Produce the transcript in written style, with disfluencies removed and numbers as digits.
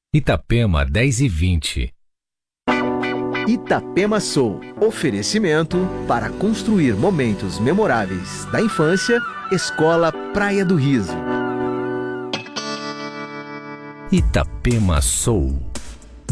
Itapema 10:20. Itapema Soul. Oferecimento para construir momentos memoráveis da infância. Escola Praia do Riso. Itapema Soul.